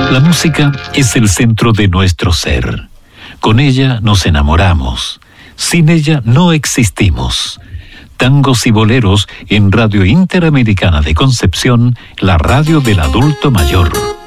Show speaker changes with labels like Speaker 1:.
Speaker 1: La música es el centro de nuestro ser. Con ella nos enamoramos. Sin ella no existimos. Tangos y boleros en Radio Interamericana de Concepción, la radio del adulto mayor.